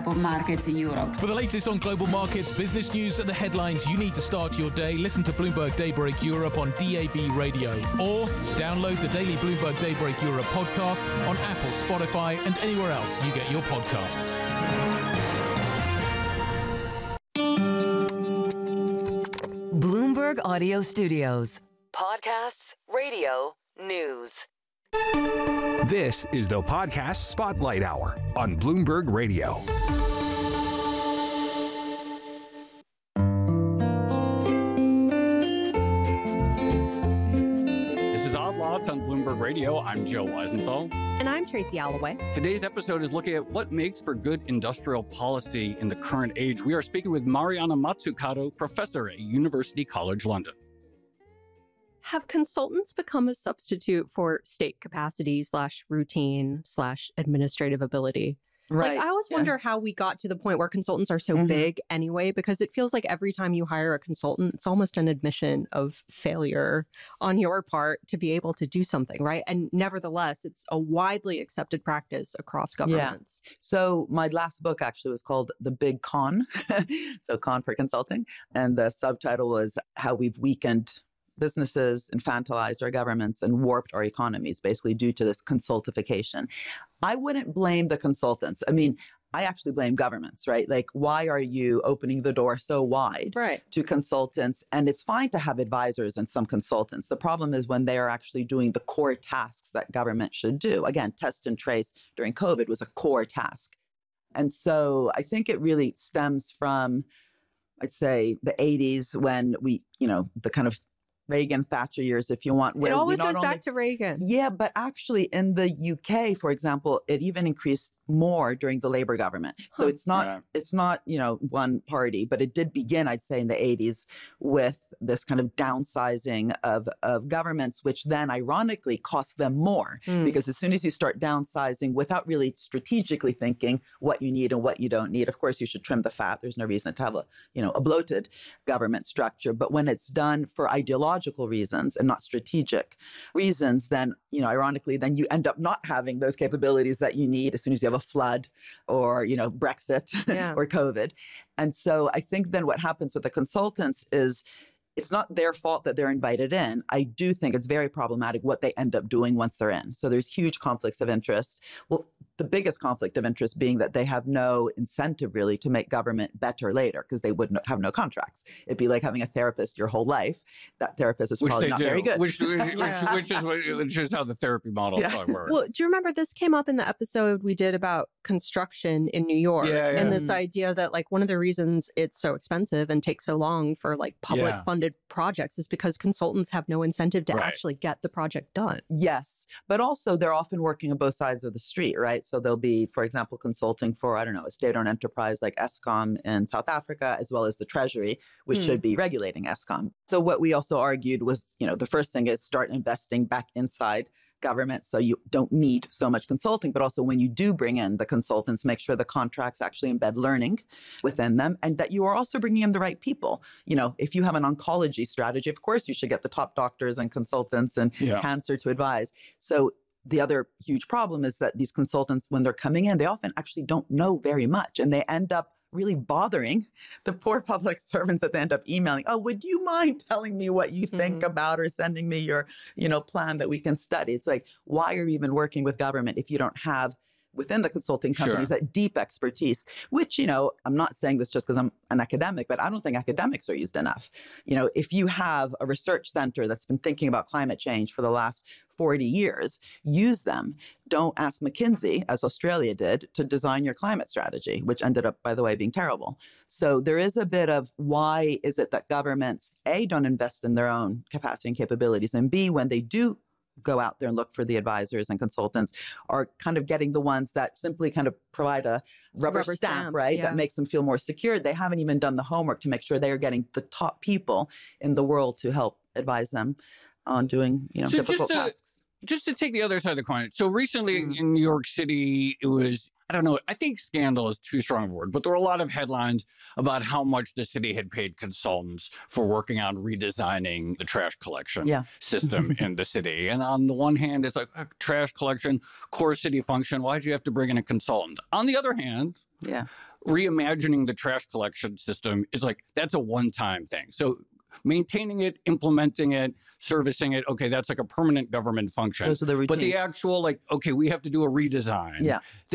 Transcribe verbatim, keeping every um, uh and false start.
of markets in Europe. For the latest on global markets, business news, and the headlines you need to start your day, listen to Bloomberg Daybreak Europe on D A B Radio or download the daily Bloomberg Daybreak Europe podcast on Apple, Spotify, and anywhere else you get your podcasts. Bloomberg Audio Studios. Podcasts, radio, news. This is the Podcast Spotlight Hour on Bloomberg Radio. This is Odd Lots on Bloomberg Radio. I'm Joe Weisenthal. And I'm Tracy Alloway. Today's episode is looking at what makes for good industrial policy in the current age. We are speaking with Mariana Mazzucato, professor at University College London. Have consultants become a substitute for state capacity slash routine slash administrative ability? Right. Like, I always yeah. wonder how we got to the point where consultants are so mm-hmm. big anyway, because it feels like every time you hire a consultant, it's almost an admission of failure on your part to be able to do something, right? And nevertheless, it's a widely accepted practice across governments. Yeah. So my last book actually was called The Big Con, so con for consulting. And the subtitle was How We've Weakened Businesses, Infantilized Our Governments, and Warped Our Economies, basically due to this consultification. I wouldn't blame the consultants. I mean, I actually blame governments, right? Like, why are you opening the door so wide right. to consultants? And it's fine to have advisors and some consultants. The problem is when they are actually doing the core tasks that government should do. Again, test and trace during COVID was a core task. And so I think it really stems from, I'd say, the eighties when we, you know, the kind of Reagan, Thatcher years, if you want. It always goes only, back to Reagan. Yeah, but actually in the U K, for example, it even increased more during the Labour government. So huh. it's not, yeah. it's not, you know, one party, but it did begin, I'd say, in the eighties with this kind of downsizing of, of governments, which then ironically cost them more. Mm. Because as soon as you start downsizing without really strategically thinking what you need and what you don't need, of course, you should trim the fat. There's no reason to have a, you know, a bloated government structure. But when it's done for ideological reasons and not strategic reasons, then, you know, ironically, then you end up not having those capabilities that you need as soon as you have a flood or, you know, Brexit yeah. or COVID. And so I think then what happens with the consultants is it's not their fault that they're invited in. I do think it's very problematic what they end up doing once they're in. So there's huge conflicts of interest. Well, the biggest conflict of interest being that they have no incentive really to make government better later because they would have no contracts. It'd be like having a therapist your whole life. That therapist is which probably not do. very good. Which, yeah. which, which, is, which is how the therapy model yeah. works. Well, do you remember this came up in the episode we did about construction in New York? Yeah, yeah. And this idea that like one of the reasons it's so expensive and takes so long for like public yeah. funded projects is because consultants have no incentive to right. actually get the project done. Yes. But also they're often working on both sides of the street, right? So they'll be, for example, consulting for, I don't know, a state-owned enterprise like Eskom in South Africa, as well as the Treasury, which mm. should be regulating Eskom. So what we also argued was, you know, the first thing is start investing back inside government so you don't need so much consulting, but also when you do bring in the consultants, make sure the contracts actually embed learning within them and that you are also bringing in the right people. You know, if you have an oncology strategy, of course you should get the top doctors and consultants and yeah. cancer to advise. So the other huge problem is that these consultants, when they're coming in, they often actually don't know very much and they end up really bothering the poor public servants that they end up emailing. Oh, would you mind telling me what you think mm-hmm. about or sending me your, you know, plan that we can study? It's like, why are you even working with government if you don't have within the consulting companies sure. that deep expertise, which, you know, I'm not saying this just because I'm an academic, but I don't think academics are used enough. You know, if you have a research center that's been thinking about climate change for the last forty years, use them. Don't ask McKinsey, as Australia did, to design your climate strategy, which ended up, by the way, being terrible. So there is a bit of why is it that governments, A, don't invest in their own capacity and capabilities, and B, when they do go out there and look for the advisors and consultants are kind of getting the ones that simply kind of provide a rubber, rubber stamp, stamp, right? Yeah. That makes them feel more secure. They haven't even done the homework to make sure they are getting the top people in the world to help advise them on doing, you know, so difficult just to, tasks. Just to take the other side of the coin. So recently mm. in New York City, it was, I don't know, I think scandal is too strong a word, but there were a lot of headlines about how much the city had paid consultants for working on redesigning the trash collection yeah. system in the city. And on the one hand, it's like, a trash collection, core city function. Why'd you have to bring in a consultant? On the other hand, yeah. reimagining the trash collection system is like, that's a one-time thing. So maintaining it, implementing it, servicing it, okay, that's like a permanent government function. Those are the routines. But the actual, like, okay, we have to do a redesign. Yeah.